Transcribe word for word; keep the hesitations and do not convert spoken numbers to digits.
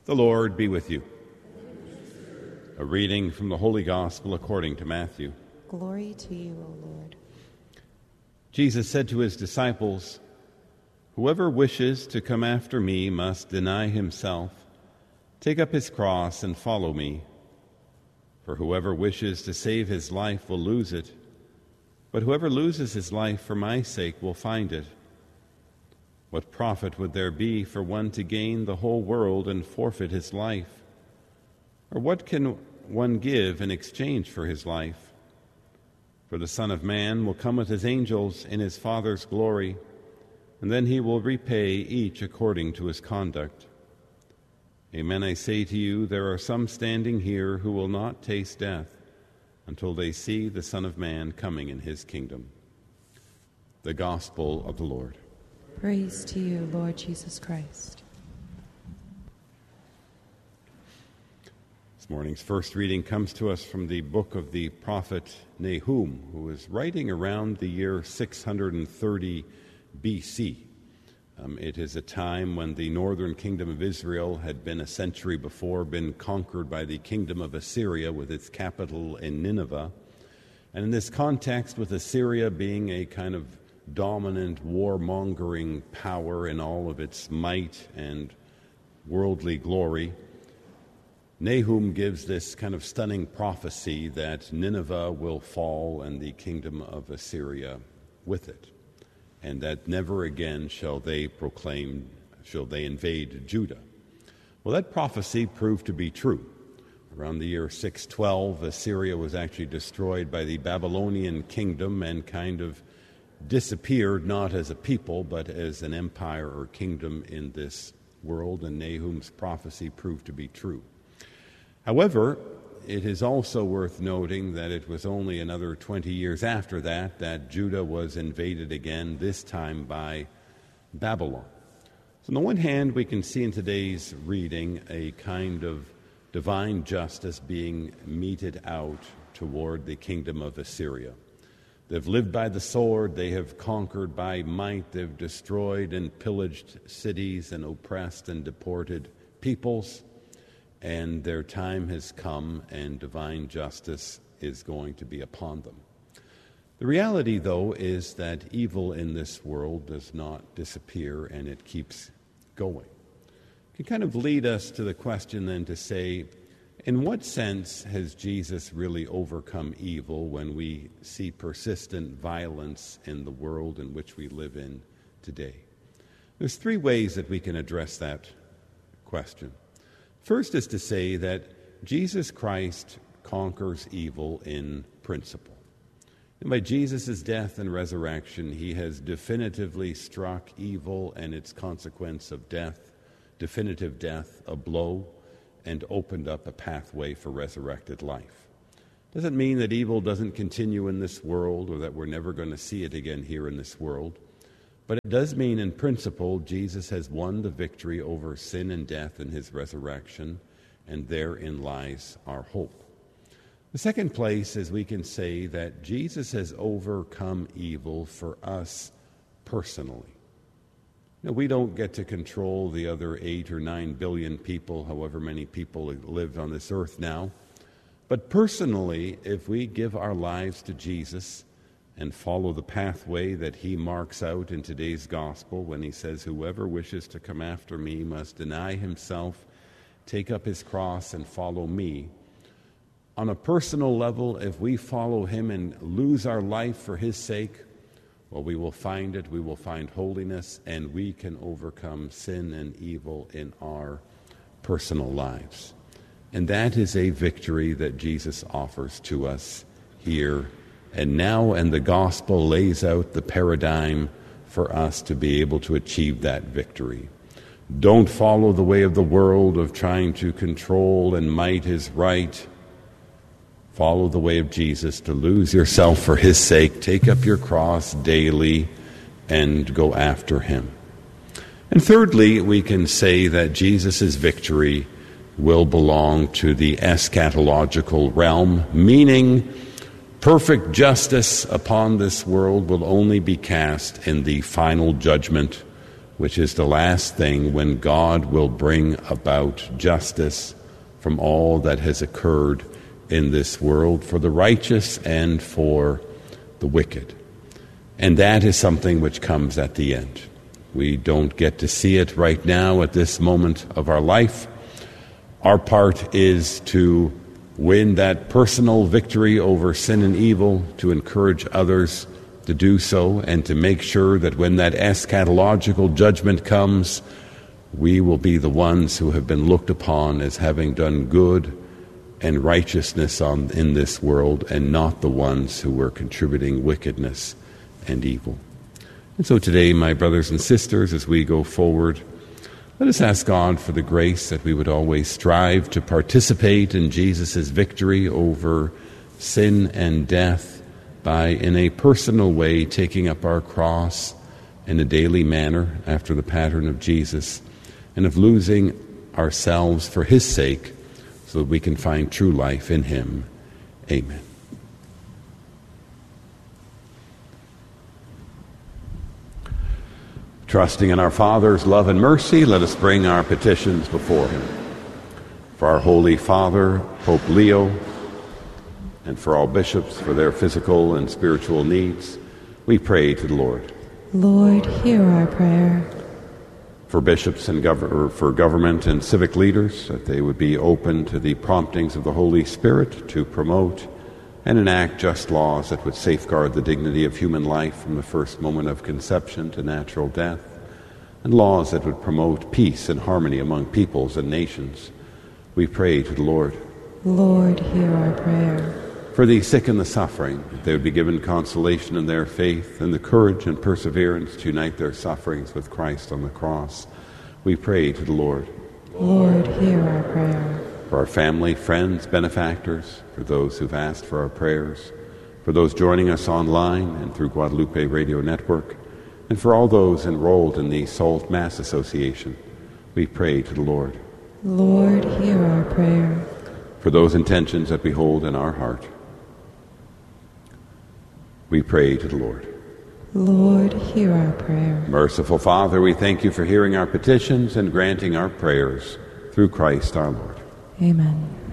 The Lord be with you. A reading from the Holy Gospel according to Matthew. Glory to you, O Lord. Jesus said to his disciples, "Whoever wishes to come after me must deny himself, take up his cross, and follow me. For whoever wishes to save his life will lose it, but whoever loses his life for my sake will find it. What profit would there be for one to gain the whole world and forfeit his life? Or what can one give in exchange for his life? For the Son of Man will come with his angels in his Father's glory, and then he will repay each according to his conduct. Amen, I say to you, there are some standing here who will not taste death until they see the Son of Man coming in his kingdom." The Gospel of the Lord. Praise to you, Lord Jesus Christ. This morning's first reading comes to us from the book of the prophet Nahum, who was writing around the year six hundred thirty B C. Um, it is a time when the northern kingdom of Israel had been a century before been conquered by the kingdom of Assyria with its capital in Nineveh. And in this context, with Assyria being a kind of dominant warmongering power in all of its might and worldly glory, Nahum gives this kind of stunning prophecy that Nineveh will fall and the kingdom of Assyria with it, and that never again shall they proclaim, shall they invade Judah. Well, that prophecy proved to be true. Around the year six twelve, Assyria was actually destroyed by the Babylonian kingdom and kind of disappeared, not as a people, but as an empire or kingdom in this world, and Nahum's prophecy proved to be true. However, it is also worth noting that it was only another twenty years after that that Judah was invaded again, this time by Babylon. So on the one hand, we can see in today's reading a kind of divine justice being meted out toward the kingdom of Assyria. They've lived by the sword, they have conquered by might, they've destroyed and pillaged cities and oppressed and deported peoples, and their time has come and divine justice is going to be upon them. The reality, though, is that evil in this world does not disappear and it keeps going. It can kind of lead us to the question then to say, in what sense has Jesus really overcome evil when we see persistent violence in the world in which we live in today? There's three ways that we can address that question. First is to say that Jesus Christ conquers evil in principle. And by Jesus' death and resurrection, he has definitively struck evil and its consequence of death, definitive death, a blow, and opened up a pathway for resurrected life. Doesn't mean that evil doesn't continue in this world or that we're never going to see it again here in this world. But it does mean in principle Jesus has won the victory over sin and death in his resurrection, and therein lies our hope. The second place is we can say that Jesus has overcome evil for us personally. Now, we don't get to control the other eight or nine billion people, however many people live on this earth now. But personally, if we give our lives to Jesus and follow the pathway that he marks out in today's gospel when he says, "Whoever wishes to come after me must deny himself, take up his cross, and follow me." On a personal level, if we follow him and lose our life for his sake, well, we will find it, we will find holiness, and we can overcome sin and evil in our personal lives. And that is a victory that Jesus offers to us here and now, and the gospel lays out the paradigm for us to be able to achieve that victory. Don't follow the way of the world of trying to control and might is right. Follow the way of Jesus, to lose yourself for his sake, take up your cross daily, and go after him. And thirdly, we can say that Jesus' victory will belong to the eschatological realm, meaning perfect justice upon this world will only be cast in the final judgment which is the last thing when God will bring about justice from all that has occurred in this world for the righteous and for the wicked. And that is something which comes at the end. We don't get to see it right now at this moment of our life. Our part is to win that personal victory over sin and evil, to encourage others to do so, and to make sure that when that eschatological judgment comes, we will be the ones who have been looked upon as having done good and righteousness on, in this world, and not the ones who were contributing wickedness and evil. And so today, my brothers and sisters, as we go forward, let us ask God for the grace that we would always strive to participate in Jesus' victory over sin and death by, in a personal way, taking up our cross in a daily manner after the pattern of Jesus, and of losing ourselves for his sake so that we can find true life in him. Amen. Trusting in our Father's love and mercy, let us bring our petitions before him. For our Holy Father, Pope Leo, and for all bishops for their physical and spiritual needs, we pray to the Lord. Lord, hear our prayer. For bishops and gov- for government and civic leaders, that they would be open to the promptings of the Holy Spirit to promote and enact just laws that would safeguard the dignity of human life from the first moment of conception to natural death, and laws that would promote peace and harmony among peoples and nations. We pray to the Lord. Lord, hear our prayer. For the sick and the suffering, that they would be given consolation in their faith and the courage and perseverance to unite their sufferings with Christ on the cross. We pray to the Lord. Lord, hear our prayer. For our family, friends, benefactors, for those who've asked for our prayers, for those joining us online and through Guadalupe Radio Network, and for all those enrolled in the Salt Mass Association, we pray to the Lord. Lord, hear our prayer. For those intentions that we hold in our heart, we pray to the Lord. Lord, hear our prayer. Merciful Father, we thank you for hearing our petitions and granting our prayers through Christ our Lord. Amen.